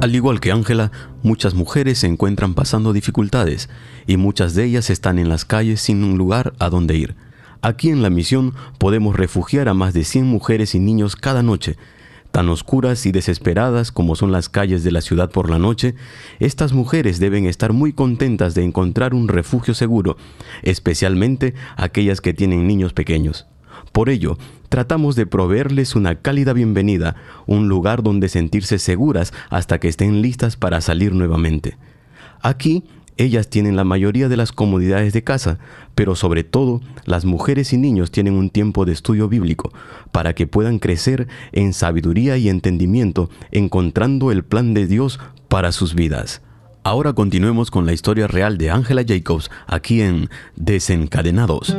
Al igual que Ángela, muchas mujeres se encuentran pasando dificultades y muchas de ellas están en las calles sin un lugar a donde ir. Aquí en la misión podemos refugiar a más de 100 mujeres y niños cada noche. Tan oscuras y desesperadas como son las calles de la ciudad por la noche, estas mujeres deben estar muy contentas de encontrar un refugio seguro, especialmente aquellas que tienen niños pequeños. Por ello, tratamos de proveerles una cálida bienvenida, un lugar donde sentirse seguras hasta que estén listas para salir nuevamente. Aquí, ellas tienen la mayoría de las comodidades de casa, pero sobre todo, las mujeres y niños tienen un tiempo de estudio bíblico para que puedan crecer en sabiduría y entendimiento, encontrando el plan de Dios para sus vidas. Ahora continuemos con la historia real de Ángela Jacobs, aquí en Desencadenados.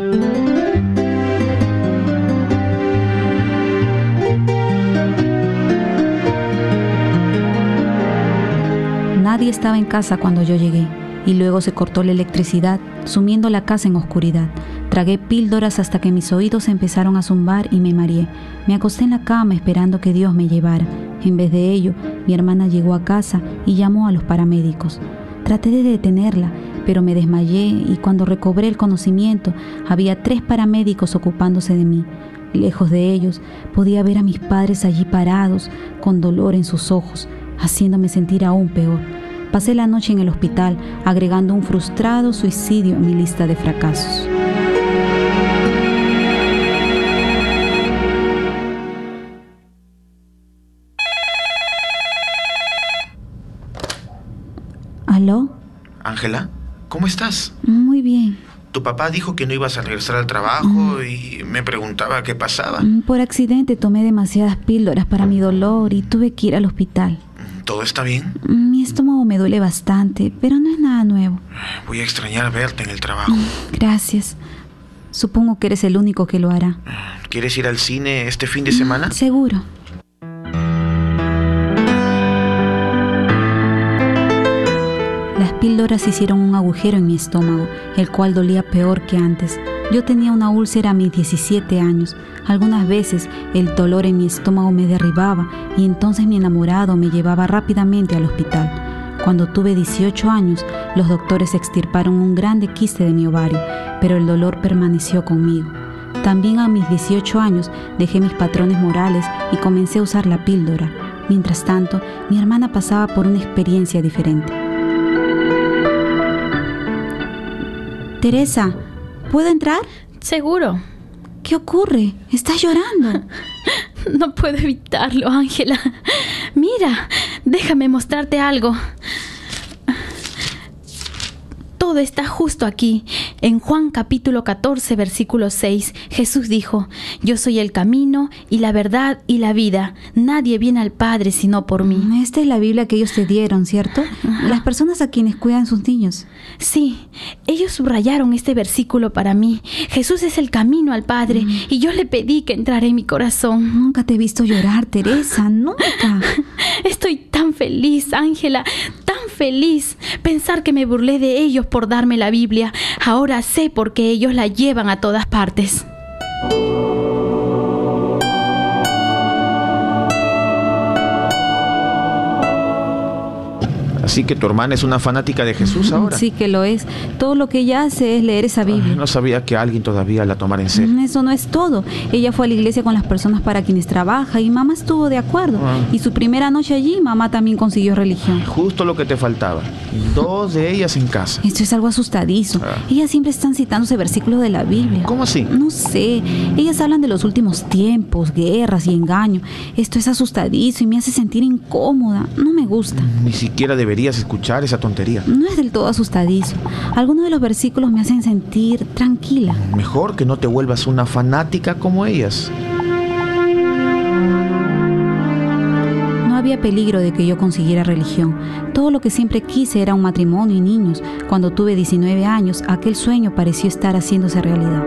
Nadie estaba en casa cuando yo llegué, y luego se cortó la electricidad, sumiendo la casa en oscuridad. Tragué píldoras hasta que mis oídos empezaron a zumbar y me mareé. Me acosté en la cama esperando que Dios me llevara. En vez de ello, mi hermana llegó a casa y llamó a los paramédicos. Traté de detenerla, pero me desmayé y cuando recobré el conocimiento, había 3 paramédicos ocupándose de mí. Lejos de ellos, podía ver a mis padres allí parados, con dolor en sus ojos, haciéndome sentir aún peor. Pasé la noche en el hospital, agregando un frustrado suicidio en mi lista de fracasos. ¿Aló? Ángela, ¿cómo estás? Muy bien. Tu papá dijo que no ibas a regresar al trabajo y me preguntaba qué pasaba. Por accidente tomé demasiadas píldoras para mi dolor y tuve que ir al hospital. ¿Todo está bien? Mi estómago me duele bastante, pero no es nada nuevo. Voy a extrañar verte en el trabajo. Gracias. Supongo que eres el único que lo hará. ¿Quieres ir al cine este fin de semana? Seguro. Las píldoras hicieron un agujero en mi estómago, el cual dolía peor que antes. Yo tenía una úlcera a mis 17 años. Algunas veces el dolor en mi estómago me derribaba y entonces mi enamorado me llevaba rápidamente al hospital. Cuando tuve 18 años, los doctores extirparon un grande quiste de mi ovario, pero el dolor permaneció conmigo. También a mis 18 años dejé mis patrones morales y comencé a usar la píldora. Mientras tanto, mi hermana pasaba por una experiencia diferente. Teresa, ¿puedo entrar? Seguro. ¿Qué ocurre? ¿Estás llorando? No puedo evitarlo, Ángela. Mira, déjame mostrarte algo. Todo está justo aquí. En Juan capítulo 14, versículo 6, Jesús dijo: Yo soy el camino y la verdad y la vida. Nadie viene al Padre sino por mí. Esta es la Biblia que ellos te dieron, ¿cierto? Ajá. Las personas a quienes cuidan sus niños. Sí, ellos subrayaron este versículo para mí. Jesús es el camino al Padre y yo le pedí que entrara en mi corazón. Nunca te he visto llorar, Teresa, nunca. Estoy tan feliz, Ángela, tan feliz. Pensar que me burlé de ellos por darme la Biblia. Ahora sé por qué ellos la llevan a todas partes. Así que tu hermana es una fanática de Jesús ahora. Sí que lo es. Todo lo que ella hace es leer esa Biblia. No sabía que alguien todavía la tomara en serio. Eso no es todo. Ella fue a la iglesia con las personas para quienes trabaja y mamá estuvo de acuerdo. Y su primera noche allí, mamá también consiguió religión. Justo lo que te faltaba. 2 de ellas en casa. Esto es algo asustadizo. Ellas siempre están citando ese versículo de la Biblia. ¿Cómo así? No sé. Ellas hablan de los últimos tiempos, guerras y engaño. Esto es asustadizo y me hace sentir incómoda. No me gusta. Ni siquiera deberías escuchar esa tontería. No es del todo asustadizo. Algunos de los versículos me hacen sentir tranquila. Mejor que no te vuelvas una fanática como ellas. No había peligro de que yo consiguiera religión. Todo lo que siempre quise era un matrimonio y niños. Cuando tuve 19 años, aquel sueño pareció estar haciéndose realidad.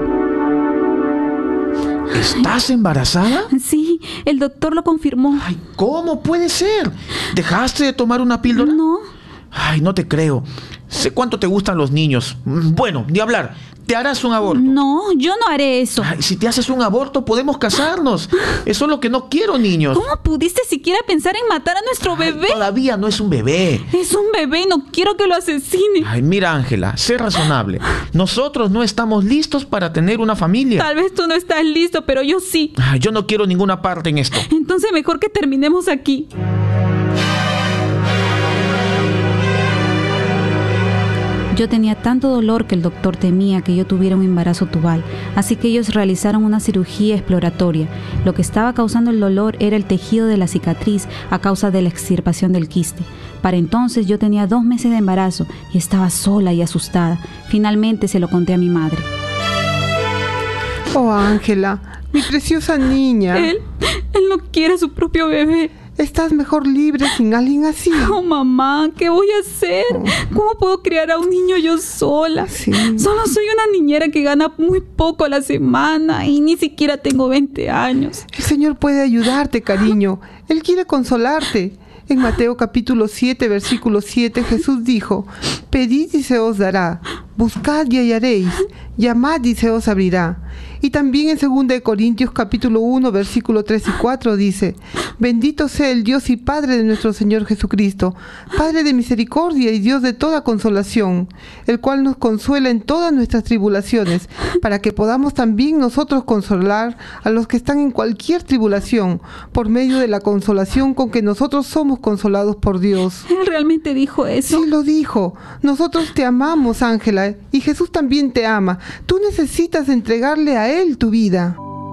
¿Estás embarazada? Sí, el doctor lo confirmó. Ay, ¿cómo puede ser? ¿Dejaste de tomar una píldora? No. Ay, no te creo. Sé cuánto te gustan los niños. Bueno, ni hablar. ¿Te harás un aborto? No, yo no haré eso. Ay, si te haces un aborto, podemos casarnos. Eso es lo que no quiero, niños. ¿Cómo pudiste siquiera pensar en matar a nuestro bebé? Todavía no es un bebé. Es un bebé y no quiero que lo asesine. Ay, mira, Ángela, sé razonable. Nosotros no estamos listos para tener una familia. Tal vez tú no estás listo, pero yo sí. Ay, yo no quiero ninguna parte en esto. Entonces mejor que terminemos aquí. Yo tenía tanto dolor que el doctor temía que yo tuviera un embarazo tubal, así que ellos realizaron una cirugía exploratoria. Lo que estaba causando el dolor era el tejido de la cicatriz a causa de la extirpación del quiste. Para entonces yo tenía 2 meses de embarazo y estaba sola y asustada. Finalmente se lo conté a mi madre. Oh, Ángela, mi preciosa niña. Él no quiere a su propio bebé. Estás mejor libre sin alguien así. Oh, mamá, ¿qué voy a hacer? ¿Cómo puedo criar a un niño yo sola? Sí. Solo soy una niñera que gana muy poco a la semana y ni siquiera tengo 20 años. El Señor puede ayudarte, cariño. Él quiere consolarte. En Mateo capítulo 7, versículo 7, Jesús dijo: pedid y se os dará, buscad y hallaréis, llamad y se os abrirá. Y también en 2 Corintios capítulo 1, versículo 3 y 4 dice: bendito sea el Dios y Padre de nuestro Señor Jesucristo, Padre de misericordia y Dios de toda consolación, el cual nos consuela en todas nuestras tribulaciones, para que podamos también nosotros consolar a los que están en cualquier tribulación, por medio de la consolación con que nosotros somos consolados por Dios. ¿Él realmente dijo eso? Sí, lo dijo. Nosotros te amamos, Ángela, y Jesús también te ama. Tú necesitas entregarle a Él tu vida.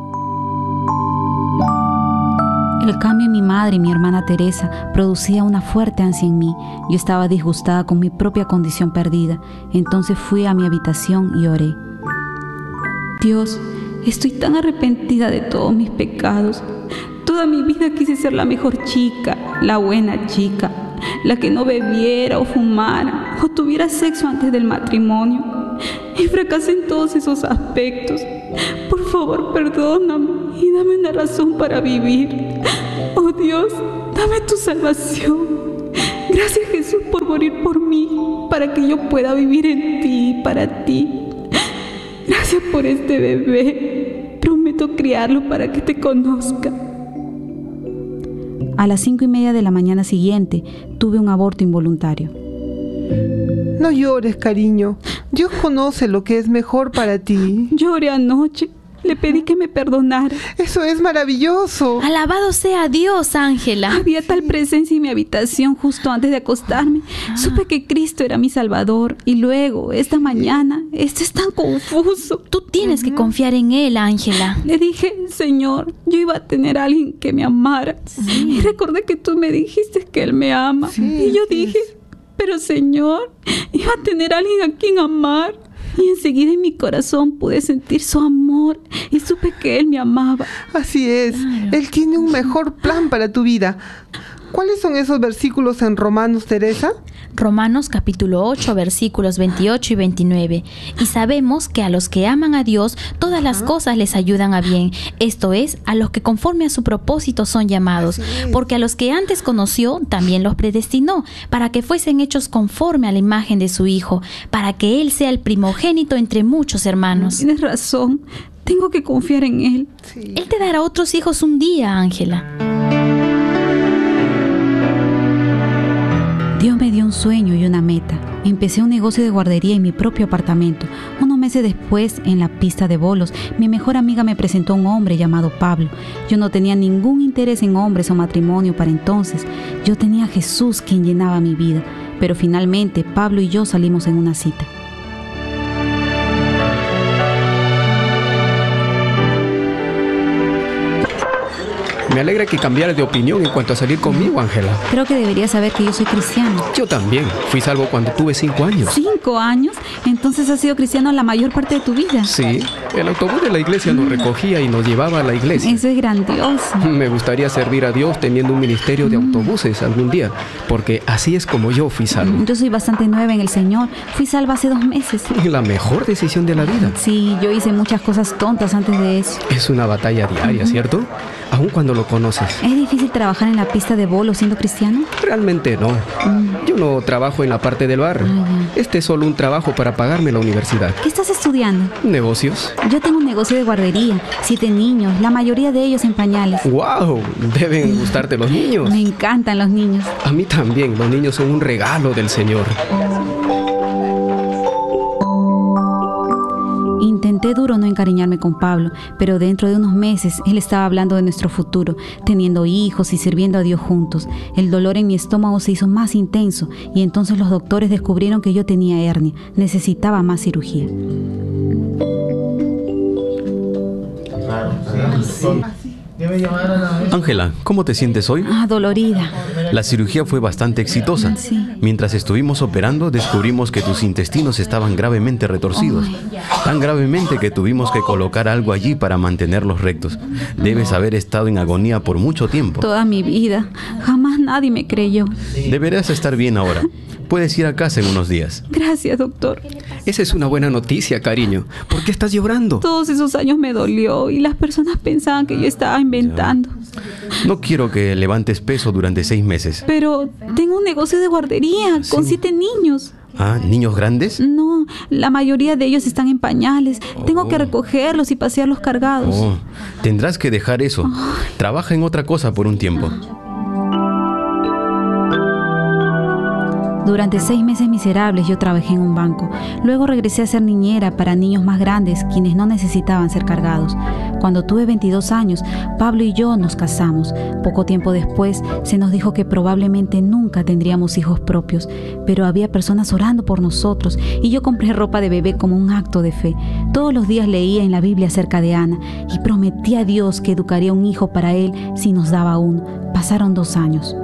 El cambio en mi madre y mi hermana Teresa producía una fuerte ansia en mí. Yo estaba disgustada con mi propia condición perdida. Entonces fui a mi habitación y oré. Dios, estoy tan arrepentida de todos mis pecados. Toda mi vida quise ser la mejor chica, la buena chica, la que no bebiera o fumara o tuviera sexo antes del matrimonio. Y fracasé en todos esos aspectos. Por favor, perdóname y dame una razón para vivir. Oh Dios, dame tu salvación. Gracias, Jesús, por morir por mí, para que yo pueda vivir en ti y para ti. Gracias por este bebé. Prometo criarlo para que te conozca. A las 5:30 de la mañana siguiente, tuve un aborto involuntario. No llores, cariño. Dios conoce lo que es mejor para ti. Lloré anoche. Le pedí que me perdonara. Eso es maravilloso. Alabado sea Dios, Ángela. Había tal presencia en mi habitación justo antes de acostarme. Supe que Cristo era mi Salvador. Y luego, esta mañana, esto es tan confuso. Tú tienes que confiar en Él, Ángela. Le dije, Señor, yo iba a tener a alguien que me amara. Y recordé que tú me dijiste que Él me ama. Y yo dije, pero Señor, iba a tener a alguien a quien amar. Y enseguida en mi corazón pude sentir su amor y supe que Él me amaba. Así es. Él tiene un mejor plan para tu vida. ¿Cuáles son esos versículos en Romanos, Teresa? Romanos capítulo 8, versículos 28 y 29. Y sabemos que a los que aman a Dios, todas las cosas les ayudan a bien. Esto es, a los que conforme a su propósito son llamados. Porque a los que antes conoció, también los predestinó, para que fuesen hechos conforme a la imagen de su Hijo, para que Él sea el primogénito entre muchos hermanos. Tienes razón, tengo que confiar en Él. Él te dará otros hijos un día, Ángela. Dios me dio un sueño y una meta. Empecé un negocio de guardería en mi propio apartamento. Unos meses después, en la pista de bolos, mi mejor amiga me presentó a un hombre llamado Pablo. Yo no tenía ningún interés en hombres o matrimonio para entonces. Yo tenía a Jesús quien llenaba mi vida. Pero finalmente, Pablo y yo salimos en una cita. Me alegra que cambiaras de opinión en cuanto a salir conmigo, Ángela. Creo que deberías saber que yo soy cristiano. Yo también. Fui salvo cuando tuve 5 años. ¿5 años? Entonces has sido cristiano la mayor parte de tu vida. Sí. El autobús de la iglesia nos recogía y nos llevaba a la iglesia. Eso es grandioso. Me gustaría servir a Dios teniendo un ministerio de autobuses algún día, porque así es como yo fui salvo. Yo soy bastante nueva en el Señor. Fui salva hace 2 meses. La mejor decisión de la vida. Sí, yo hice muchas cosas tontas antes de eso. Es una batalla diaria, ¿cierto? aun cuando lo conoces. ¿Es difícil trabajar en la pista de bolo siendo cristiano? Realmente no. Yo no trabajo en la parte del bar. Este es solo un trabajo para pagarme la universidad. ¿Qué estás estudiando? ¿Negocios? Yo tengo un negocio de guardería. 7 niños, la mayoría de ellos en pañales. ¡Wow! Deben gustarte los niños. Me encantan los niños. A mí también. Los niños son un regalo del Señor. Intenté duro no encariñarme con Pablo, pero dentro de unos meses él estaba hablando de nuestro futuro, teniendo hijos y sirviendo a Dios juntos. El dolor en mi estómago se hizo más intenso y entonces los doctores descubrieron que yo tenía hernia. Necesitaba más cirugía. Ángela, ¿cómo te sientes hoy? Dolorida. La cirugía fue bastante exitosa. Sí. Mientras estuvimos operando, descubrimos que tus intestinos estaban gravemente retorcidos. Tan gravemente que tuvimos que colocar algo allí para mantenerlos rectos. Debes haber estado en agonía por mucho tiempo. Toda mi vida. Jamás nadie me creyó. Deberás estar bien ahora. Puedes ir a casa en unos días. Gracias, doctor. Esa es una buena noticia, cariño. ¿Por qué estás llorando? Todos esos años me dolió y las personas pensaban que yo estaba inventando. No quiero que levantes peso durante 6 meses. Pero tengo un negocio de guardería con 7 niños. Ah, ¿niños grandes? No, la mayoría de ellos están en pañales. Tengo que recogerlos y pasearlos cargados. Tendrás que dejar eso. Trabaja en otra cosa por un tiempo. Durante 6 meses miserables yo trabajé en un banco. Luego regresé a ser niñera para niños más grandes, quienes no necesitaban ser cargados. Cuando tuve 22 años, Pablo y yo nos casamos. Poco tiempo después se nos dijo que probablemente nunca tendríamos hijos propios, pero había personas orando por nosotros y yo compré ropa de bebé como un acto de fe. Todos los días leía en la Biblia acerca de Ana y prometí a Dios que educaría un hijo para él si nos daba uno. Pasaron 2 años.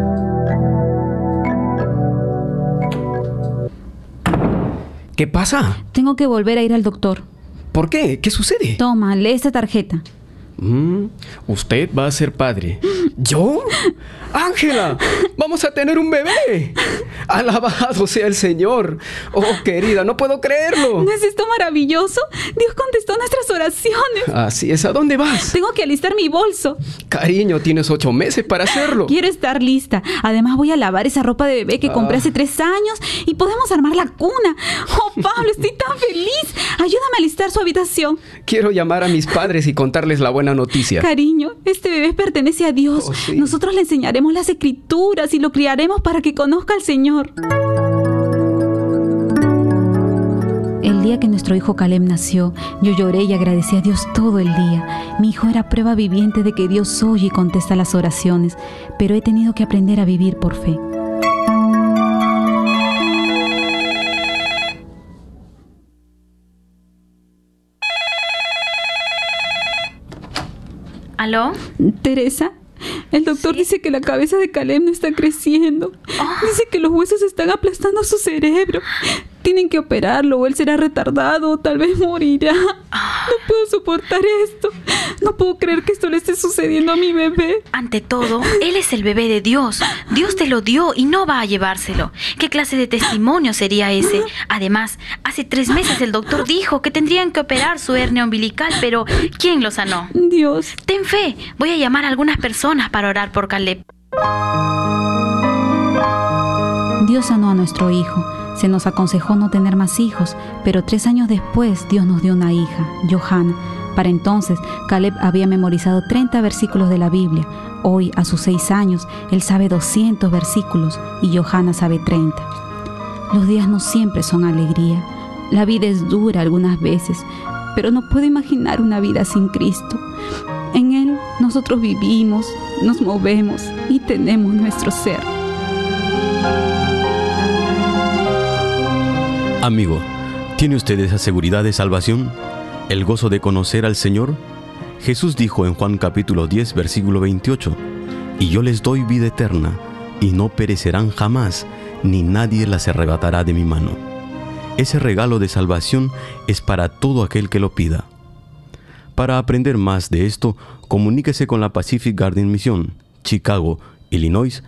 ¿Qué pasa? Tengo que volver a ir al doctor. ¿Por qué? ¿Qué sucede? Toma, lee esta tarjeta. Usted va a ser padre. ¿Yo? ¡Ángela! ¡Vamos a tener un bebé! ¡Alabado sea el Señor! ¡Oh, querida, no puedo creerlo! ¿No es esto maravilloso? Dios contestó nuestras oraciones. Así es. ¿A dónde vas? Tengo que alistar mi bolso. Cariño, tienes 8 meses para hacerlo. Quiero estar lista. Además voy a lavar esa ropa de bebé que compré hace 3 años y podemos armar la cuna. ¡Oh, Pablo, estoy tan feliz! Ayúdame a alistar su habitación. Quiero llamar a mis padres y contarles la buena noticia. Cariño, este bebé pertenece a Dios. Sí. Nosotros le enseñaremos las escrituras y lo criaremos para que conozca al Señor. El día que nuestro hijo Caleb nació, yo lloré y agradecí a Dios todo el día. Mi hijo era prueba viviente de que Dios oye y contesta las oraciones, pero he tenido que aprender a vivir por fe. ¿Aló? Teresa, el doctor dice que la cabeza de Caleb no está creciendo. Dice que los huesos están aplastando su cerebro. Tienen que operarlo o él será retardado o tal vez morirá. No puedo soportar esto. No puedo creer que esto le esté sucediendo a mi bebé. Ante todo, él es el bebé de Dios. Dios te lo dio y no va a llevárselo. ¿Qué clase de testimonio sería ese? Además, hace 3 meses el doctor dijo que tendrían que operar su hernia umbilical, pero ¿quién lo sanó? Dios. Ten fe. Voy a llamar a algunas personas para orar por Caleb. Dios sanó a nuestro hijo. Se nos aconsejó no tener más hijos, pero 3 años después Dios nos dio una hija, Johanna. Para entonces, Caleb había memorizado 30 versículos de la Biblia. Hoy, a sus 6 años, él sabe 200 versículos y Johanna sabe 30. Los días no siempre son alegría. La vida es dura algunas veces, pero no puedo imaginar una vida sin Cristo. En Él nosotros vivimos, nos movemos y tenemos nuestro ser. Amigo, ¿tiene usted esa seguridad de salvación? ¿El gozo de conocer al Señor? Jesús dijo en Juan capítulo 10, versículo 28, «Y yo les doy vida eterna, y no perecerán jamás, ni nadie las arrebatará de mi mano». Ese regalo de salvación es para todo aquel que lo pida. Para aprender más de esto, comuníquese con la Pacific Garden Mission, Chicago, Illinois,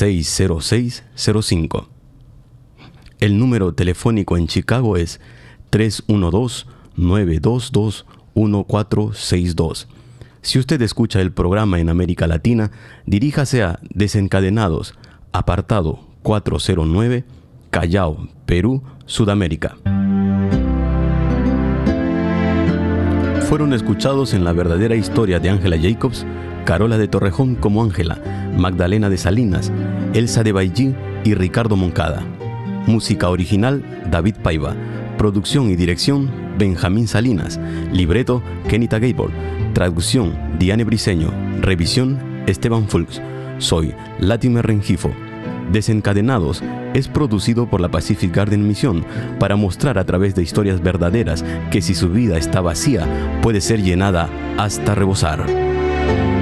60605. El número telefónico en Chicago es 312-922-1462. Si usted escucha el programa en América Latina, diríjase a Desencadenados, apartado 409, Callao, Perú, Sudamérica. Fueron escuchados en La verdadera historia de Ángela Jacobs, Carola de Torrejón como Ángela, Magdalena de Salinas, Elsa de Bailly y Ricardo Moncada. Música original, David Paiva. Producción y dirección, Benjamín Salinas. Libreto, Kenita Gable. Traducción, Diane Briceño. Revisión, Esteban Fulks. Soy Latimer Rengifo. Desencadenados es producido por la Pacific Garden Misión para mostrar a través de historias verdaderas que si su vida está vacía, puede ser llenada hasta rebosar.